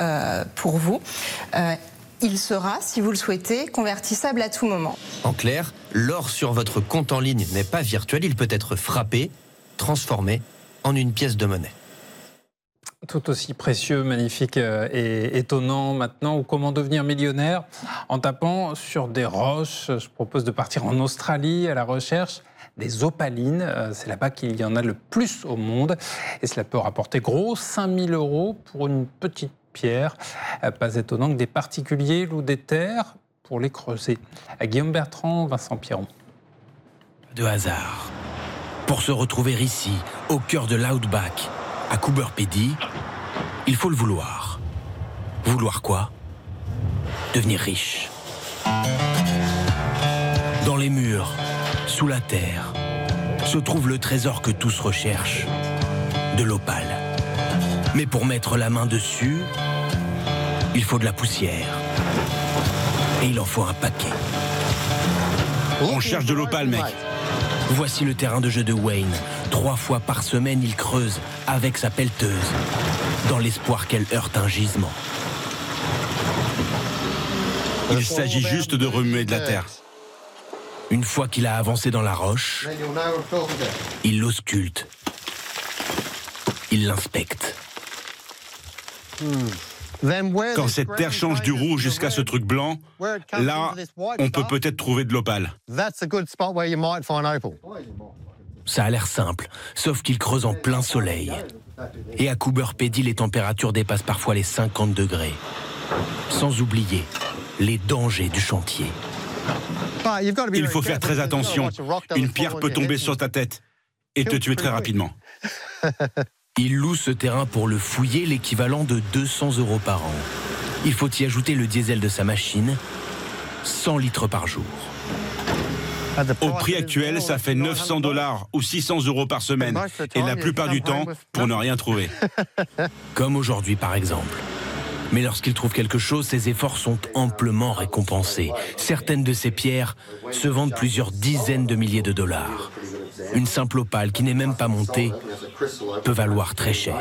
pour vous. Il sera, si vous le souhaitez, convertissable à tout moment. En clair, l'or sur votre compte en ligne n'est pas virtuel, il peut être frappé, transformé en une pièce de monnaie. Tout aussi précieux, magnifique et étonnant maintenant, ou comment devenir millionnaire en tapant sur des roches. Je propose de partir en Australie à la recherche des opalines. C'est là-bas qu'il y en a le plus au monde et cela peut rapporter gros 5 000 € pour une petite pierre. Pas étonnant que des particuliers louent des terres pour les creuser. À Guillaume Bertrand, Vincent Piron. De hasard. Pour se retrouver ici, au cœur de l'Outback, à Coober Pedy, il faut le vouloir. Vouloir quoi? Devenir riche. Dans les murs, sous la terre, se trouve le trésor que tous recherchent, de l'opale. Mais pour mettre la main dessus, il faut de la poussière. Et il en faut un paquet. On cherche de l'opale, mec. Voici le terrain de jeu de Wayne. 3 fois par semaine, il creuse avec sa pelleteuse, dans l'espoir qu'elle heurte un gisement. Il s'agit juste de remuer de la terre. Une fois qu'il a avancé dans la roche, il l'ausculte. Il l'inspecte. Quand cette terre change du rouge jusqu'à ce truc blanc, là, on peut peut-être trouver de l'opale. Ça a l'air simple, sauf qu'il creuse en plein soleil. Et à Coober Pedy, les températures dépassent parfois les 50 degrés. Sans oublier les dangers du chantier. Il faut faire très attention. Une pierre peut tomber sur ta tête et te tuer très rapidement. Il loue ce terrain pour le fouiller, l'équivalent de 200 € par an. Il faut y ajouter le diesel de sa machine, 100 litres par jour. Au prix actuel, ça fait 900 $ ou 600 € par semaine. Et la plupart du temps, pour ne rien trouver. Comme aujourd'hui, par exemple. Mais lorsqu'il trouve quelque chose, ses efforts sont amplement récompensés. Certaines de ces pierres se vendent plusieurs dizaines de milliers de dollars. Une simple opale qui n'est même pas montée peut valoir très cher.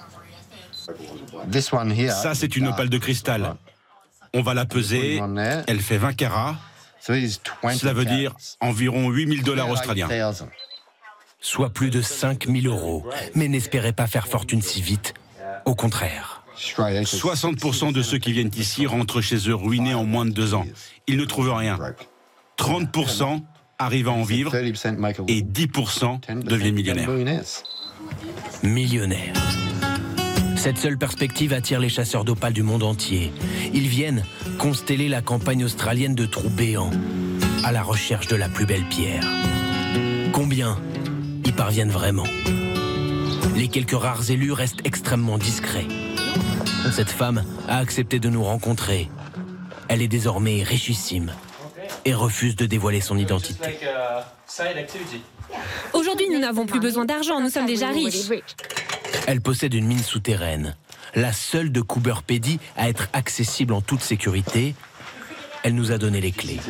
Ça, c'est une opale de cristal. On va la peser, elle fait 20 carats. Cela veut dire environ 8 000 $ australiens. Soit plus de 5 000 €. Mais n'espérez pas faire fortune si vite. Au contraire. 60% de ceux qui viennent ici rentrent chez eux ruinés en moins de 2 ans. Ils ne trouvent rien. 30% arrivent à en vivre et 10% deviennent millionnaires. Millionnaires. Cette seule perspective attire les chasseurs d'opale du monde entier. Ils viennent consteller la campagne australienne de trous béants à la recherche de la plus belle pierre. Combien y parviennent vraiment? Les quelques rares élus restent extrêmement discrets. Cette femme a accepté de nous rencontrer. Elle est désormais richissime et refuse de dévoiler son identité. Aujourd'hui, nous n'avons plus besoin d'argent, nous sommes déjà riches. Elle possède une mine souterraine, la seule de Coober Pedy à être accessible en toute sécurité. Elle nous a donné les clés.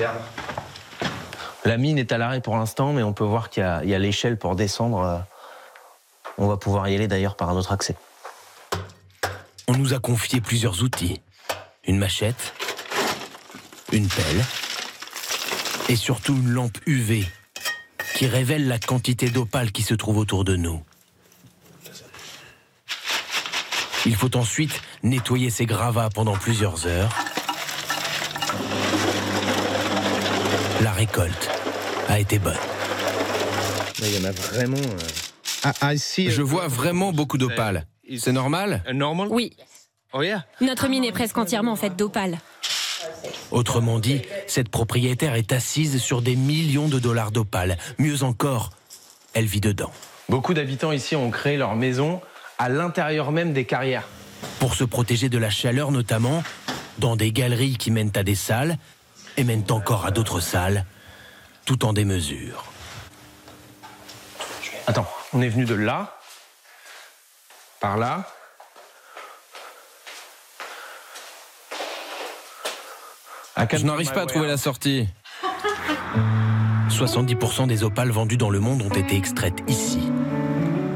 La mine est à l'arrêt pour l'instant, mais on peut voir qu'il y a l'échelle pour descendre. On va pouvoir y aller d'ailleurs par un autre accès. On nous a confié plusieurs outils. Une machette, une pelle et surtout une lampe UV qui révèle la quantité d'opale qui se trouve autour de nous. Il faut ensuite nettoyer ces gravats pendant plusieurs heures. La récolte a été bonne. Il y en a vraiment... Je vois vraiment beaucoup d'opale. C'est normal? Oui. Notre mine est presque entièrement faite d'opale. Autrement dit, cette propriétaire est assise sur des millions de dollars d'opale. Mieux encore, elle vit dedans. Beaucoup d'habitants ici ont créé leur maison à l'intérieur même des carrières. Pour se protéger de la chaleur notamment, dans des galeries qui mènent à des salles et mènent encore à d'autres salles, tout en démesure. Attends, on est venu de là, par là. Je n'arrive pas à trouver la sortie. 70% des opales vendues dans le monde ont été extraites ici. Pourquoi ?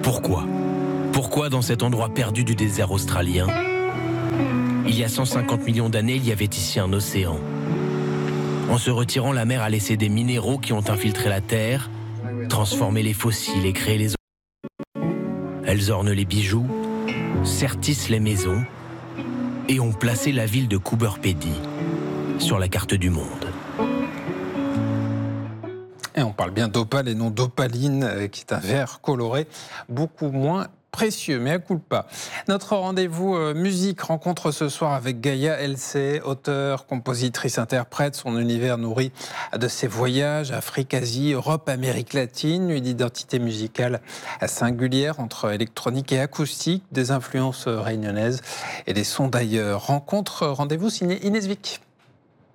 Pourquoi dans cet endroit perdu du désert australien, Il y a 150 millions d'années, il y avait ici un océan. En se retirant, la mer a laissé des minéraux qui ont infiltré la terre, transformé les fossiles et créé les eaux. Elles ornent les bijoux, sertissent les maisons et ont placé la ville de Coober Pedy sur la carte du monde. Et on parle bien d'opale et non d'opaline, qui est un verre coloré beaucoup moins précieux, mais à culpa. Notre rendez-vous musique rencontre ce soir avec Gaïa LC, auteure, compositrice, interprète. Son univers nourri de ses voyages, Afrique, Asie, Europe, Amérique latine, une identité musicale singulière entre électronique et acoustique, des influences réunionnaises et des sons d'ailleurs. Rendez-vous signé Inès Vic.